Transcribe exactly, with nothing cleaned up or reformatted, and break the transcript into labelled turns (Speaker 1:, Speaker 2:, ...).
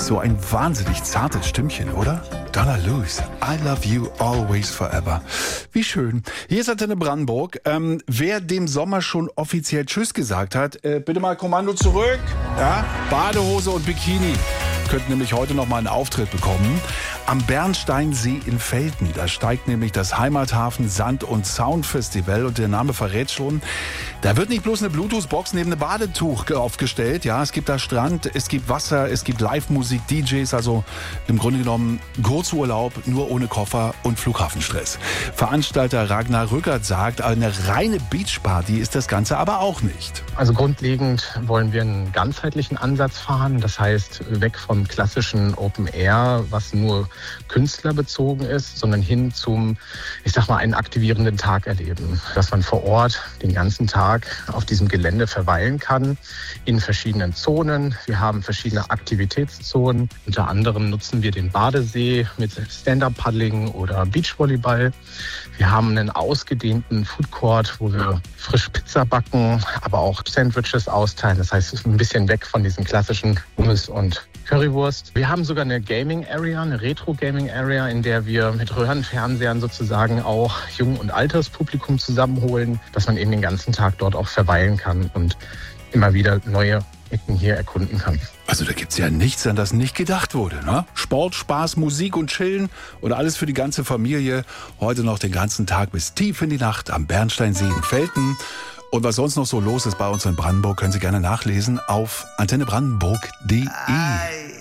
Speaker 1: so ein wahnsinnig zartes Stimmchen, oder? Donna Luz, I love you always forever. Wie schön. Hier ist Antenne Brandenburg. Ähm, wer dem Sommer schon offiziell Tschüss gesagt hat, äh, bitte mal Kommando zurück. Ja? Badehose und Bikini. Könnten nämlich heute noch mal einen Auftritt bekommen. Am Bernsteinsee in Velten. Da steigt nämlich das Heimathafen Sand- und Sound-Festival. Und der Name verrät schon, da wird nicht bloß eine Bluetooth-Box neben einem Badetuch aufgestellt. Ja, es gibt da Strand, es gibt Wasser, es gibt Live-Musik, D Js. Also im Grunde genommen Kurzurlaub, nur ohne Koffer und Flughafenstress. Veranstalter Ragnar Rückert sagt, eine reine Beachparty ist das Ganze aber auch nicht.
Speaker 2: Also grundlegend wollen wir einen ganzheitlichen Ansatz fahren. Das heißt, weg vom klassischen Open Air, was nur künstlerbezogen ist, sondern hin zum, ich sag mal, einen aktivierenden Tag erleben. Dass man vor Ort den ganzen Tag auf diesem Gelände verweilen kann, in verschiedenen Zonen. Wir haben verschiedene Aktivitätszonen. Unter anderem nutzen wir den Badesee mit Stand-Up-Paddling oder Beachvolleyball. Wir haben einen ausgedehnten Foodcourt, wo wir frisch Pizza backen, aber auch Sandwiches austeilen. Das heißt, es ist ein bisschen weg von diesen klassischen Hummus und Currywurst. Wir haben sogar eine Gaming Area, eine Retro Gaming Area, in der wir mit Röhrenfernsehern sozusagen auch Jung- und Alterspublikum zusammenholen, dass man eben den ganzen Tag dort auch verweilen kann und immer wieder neue Ecken hier erkunden kann.
Speaker 1: Also da gibt's ja nichts, an das nicht gedacht wurde, ne? Sport, Spaß, Musik und Chillen und alles für die ganze Familie. Heute noch den ganzen Tag bis tief in die Nacht am Bernsteinsee in Velten. Und was sonst noch so los ist bei uns in Brandenburg, können Sie gerne nachlesen auf antenne brandenburg punkt de.